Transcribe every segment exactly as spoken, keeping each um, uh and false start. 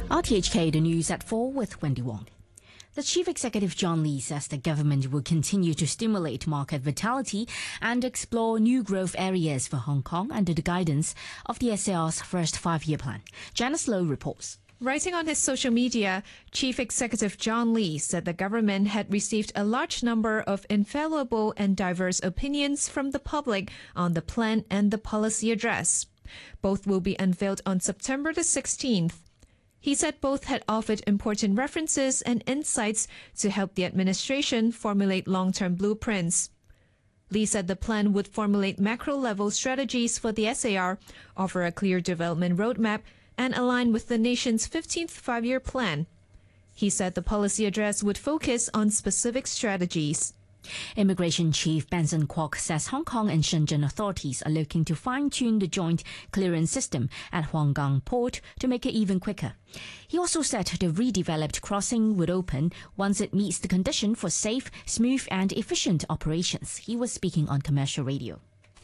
R T H K, the news at four with Wendy Wong. The Chief Executive John Lee says the government will continue to stimulate market vitality and explore new growth areas for Hong Kong under the guidance of the S A R's first five-year plan. Janice Low reports. Writing on his social media, Chief Executive John Lee said the government had received a large number of infallible and diverse opinions from the public on the plan and the policy address. Both will be unveiled on September the sixteenth. He said both had offered important references and insights to help the administration formulate long-term blueprints. Lee said the plan would formulate macro-level strategies for the S A R, offer a clear development roadmap, and align with the nation's fifteenth five-year plan. He said the policy address would focus on specific strategies. Immigration Chief Benson Kwok says Hong Kong and Shenzhen authorities are looking to fine-tune the joint clearance system at Huanggang Port to make it even quicker. He also said the redeveloped crossing would open once it meets the condition for safe, smooth and efficient operations. He was speaking on commercial radio.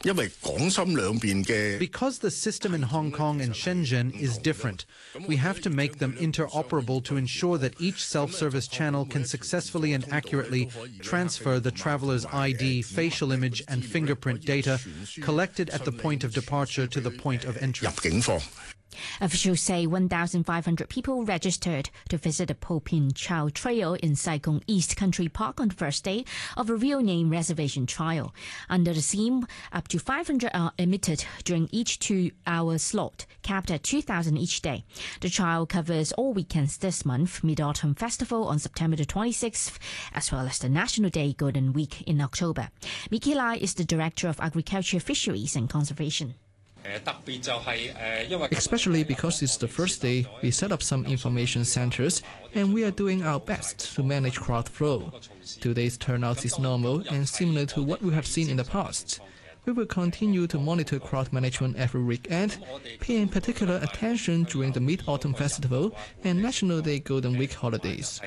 Because the system in Hong Kong and Shenzhen is different, we have to make them interoperable to ensure that each self-service channel can successfully and accurately transfer the traveler's I D, facial image and fingerprint data collected at the point of departure to the point of entry. Officials say one thousand five hundred people registered to visit the Po Pin Chow Trail in Sai Kung East Country Park on the first day of a real name reservation trial. Under the scheme, up to five hundred are emitted during each two-hour slot, capped at two thousand each day. The trial covers all weekends this month, Mid-Autumn Festival on September the twenty-sixth, as well as the National Day Golden Week in October. Miki Lai is the Director of Agriculture, Fisheries and Conservation. Especially because it's the first day, we set up some information centers and we are doing our best to manage crowd flow. Today's turnout is normal and similar to what we have seen in the past. We will continue to monitor crowd management every weekend, paying particular attention during the Mid-Autumn Festival and National Day Golden Week holidays.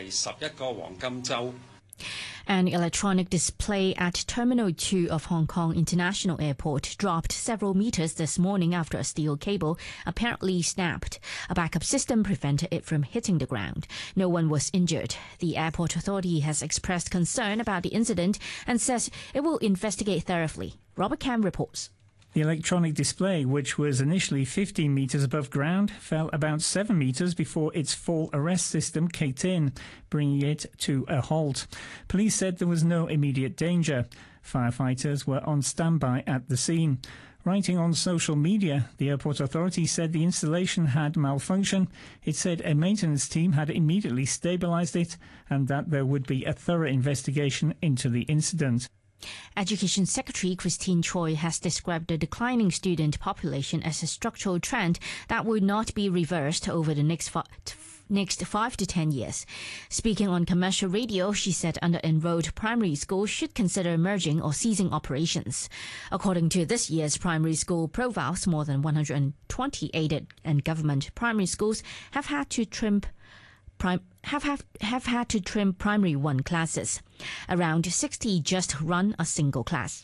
An electronic display at Terminal two of Hong Kong International Airport dropped several meters this morning after a steel cable apparently snapped. A backup system prevented it from hitting the ground. No one was injured. The airport authority has expressed concern about the incident and says it will investigate thoroughly. Robert Cam reports. The electronic display, which was initially fifteen metres above ground, fell about seven metres before its fall arrest system kicked in, bringing it to a halt. Police said there was no immediate danger. Firefighters were on standby at the scene. Writing on social media, the airport authority said the installation had malfunctioned. It said a maintenance team had immediately stabilised it and that there would be a thorough investigation into the incident. Education Secretary Christine Choi has described the declining student population as a structural trend that will not be reversed over the next five, next five to ten years. Speaking on commercial radio, she said under-enrolled primary schools should consider merging or ceasing operations. According to this year's primary school profiles, more than one hundred twenty aided and government primary schools have had to trim Prime, have, have, have had to trim primary one classes. Around sixty just run a single class.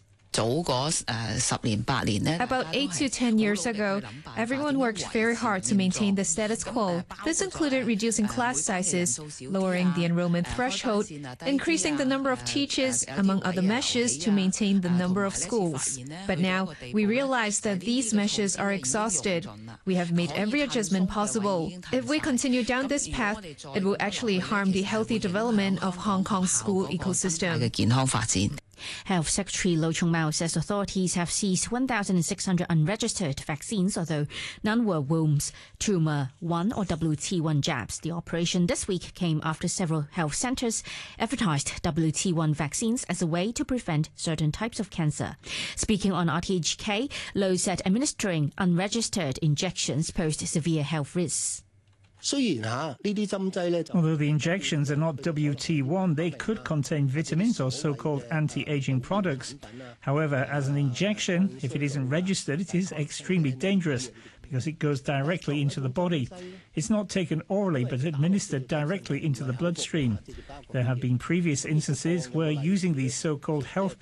About eight to ten years ago, everyone worked very hard to maintain the status quo. This included reducing class sizes, lowering the enrollment threshold, increasing the number of teachers, among other measures to maintain the number of schools. But now, we realize that these measures are exhausted. We have made every adjustment possible. If we continue down this path, it will actually harm the healthy development of Hong Kong's school ecosystem. Health Secretary Lo Chung Mau says authorities have seized one thousand six hundred unregistered vaccines, although none were Wilms, Tumor one or W T one jabs. The operation this week came after several health centres advertised W T one vaccines as a way to prevent certain types of cancer. Speaking on R T H K, Lo said administering unregistered injections posed severe health risks. Although the injections are not W T one, they could contain vitamins or so-called anti-aging products. However, as an injection, if it isn't registered, it is extremely dangerous because it goes directly into the body. It's not taken orally but administered directly into the bloodstream. There have been previous instances where using these so-called health